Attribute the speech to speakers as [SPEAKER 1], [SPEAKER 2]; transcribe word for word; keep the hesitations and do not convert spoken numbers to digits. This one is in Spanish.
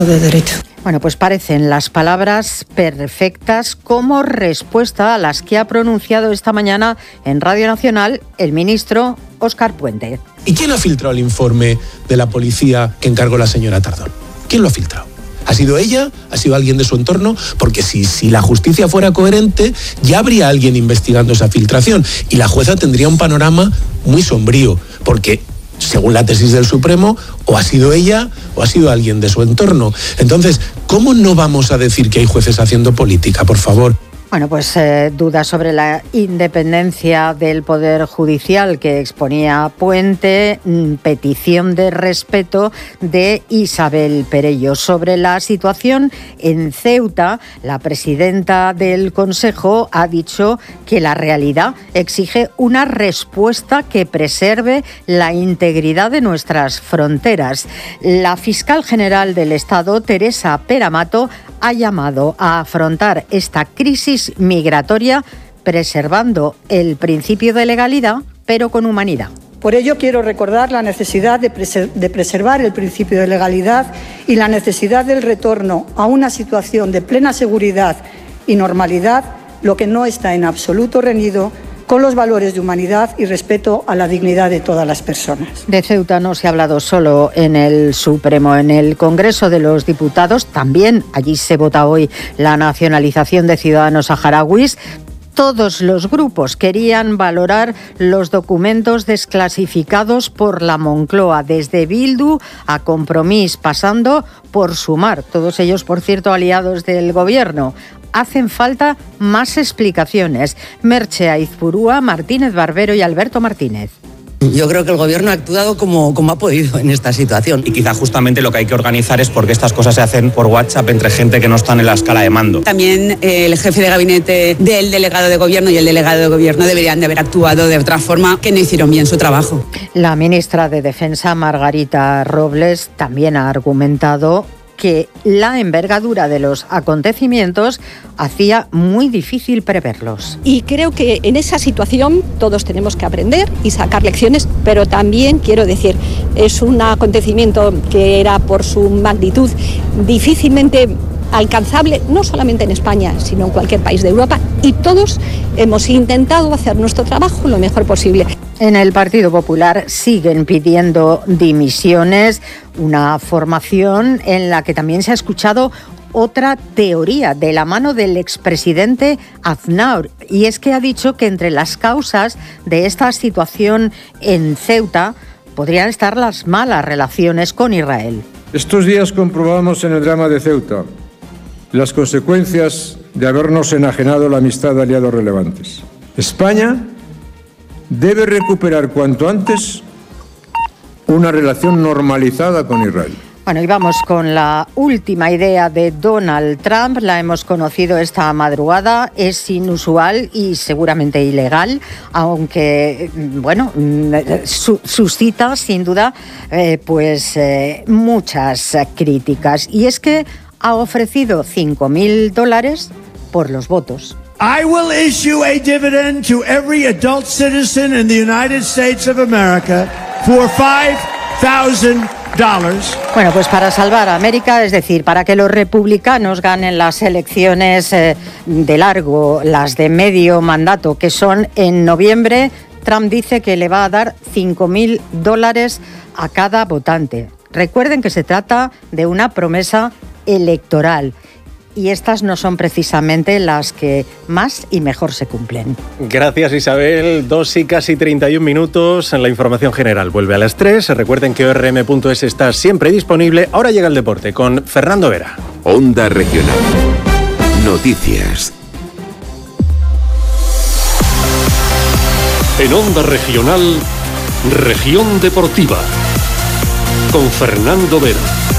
[SPEAKER 1] de derecho.
[SPEAKER 2] Bueno, pues parecen las palabras perfectas como respuesta a las que ha pronunciado esta mañana en Radio Nacional el ministro Óscar Puente.
[SPEAKER 3] ¿Y quién ha filtrado el informe de la policía que encargó la señora Tardón? ¿Quién lo ha filtrado? ¿Ha sido ella? ¿Ha sido alguien de su entorno? Porque si, si la justicia fuera coherente, ya habría alguien investigando esa filtración y la jueza tendría un panorama muy sombrío, porque según la tesis del Supremo, o ha sido ella o ha sido alguien de su entorno. Entonces, ¿cómo no vamos a decir que hay jueces haciendo política, por favor?
[SPEAKER 2] Bueno, pues eh, dudas sobre la independencia del Poder Judicial que exponía Puente, mm, petición de respeto de Isabel Perello. Sobre la situación en Ceuta, la presidenta del Consejo ha dicho que la realidad exige una respuesta que preserve la integridad de nuestras fronteras. La fiscal general del Estado, Teresa Peramato, ha llamado a afrontar esta crisis migratoria preservando el principio de legalidad, pero con humanidad.
[SPEAKER 1] Por ello quiero recordar la necesidad de, preser- de preservar el principio de legalidad y la necesidad del retorno a una situación de plena seguridad y normalidad, lo que no está en absoluto reñido con los valores de humanidad y respeto a la dignidad de todas las personas.
[SPEAKER 2] De Ceuta no se ha hablado solo en el Supremo, en el Congreso de los Diputados también. Allí se vota hoy la nacionalización de ciudadanos saharauis. Todos los grupos querían valorar los documentos desclasificados por la Moncloa, desde Bildu a Compromís, pasando por Sumar, todos ellos, por cierto, aliados del Gobierno. Hacen falta más explicaciones. Merche Aizpurúa, Martínez Barbero y Alberto Martínez.
[SPEAKER 4] Yo creo que el Gobierno ha actuado como, como ha podido en esta situación.
[SPEAKER 5] Y quizá justamente lo que hay que organizar es porque estas cosas se hacen por WhatsApp entre gente que no está en la escala de mando.
[SPEAKER 6] También eh, el jefe de gabinete del delegado de Gobierno y el delegado de Gobierno deberían de haber actuado de otra forma, que no hicieron bien su trabajo.
[SPEAKER 2] La ministra de Defensa, Margarita Robles, también ha argumentado que la envergadura de los acontecimientos hacía muy difícil preverlos.
[SPEAKER 7] Y creo que en esa situación todos tenemos que aprender y sacar lecciones, pero también quiero decir, es un acontecimiento que era por su magnitud difícilmente alcanzable, no solamente en España, sino en cualquier país de Europa, y todos hemos intentado hacer nuestro trabajo lo mejor posible.
[SPEAKER 2] En el Partido Popular siguen pidiendo dimisiones, una formación en la que también se ha escuchado otra teoría de la mano del expresidente Aznar, y es que ha dicho que entre las causas de esta situación en Ceuta podrían estar las malas relaciones con Israel.
[SPEAKER 8] Estos días comprobamos en el drama de Ceuta las consecuencias de habernos enajenado la amistad de aliados relevantes. España debe recuperar cuanto antes una relación normalizada con Israel.
[SPEAKER 2] Bueno, y vamos con la última idea de Donald Trump. La hemos conocido esta madrugada. Es inusual y seguramente ilegal, aunque, bueno, su, suscita sin duda eh, pues eh, muchas críticas. Y es que ha ofrecido cinco mil dólares por los votos.
[SPEAKER 9] I will issue a dividend to every adult citizen in the United States of America for five thousand dollars.
[SPEAKER 2] Bueno, pues para salvar a América, es decir, para que los republicanos ganen las elecciones eh, de largo, las de medio mandato, que son en noviembre, Trump dice que le va a dar cinco mil dólares a cada votante. Recuerden que se trata de una promesa electoral. Y estas no son precisamente las que más y mejor se cumplen.
[SPEAKER 10] Gracias, Isabel. Dos y casi treinta y un minutos. En la información general vuelve a las tres. Recuerden que O R M punto es está siempre disponible. Ahora llega el deporte con Fernando Vera.
[SPEAKER 11] Onda Regional. Noticias.
[SPEAKER 12] En Onda Regional, Región Deportiva. Con Fernando Vera.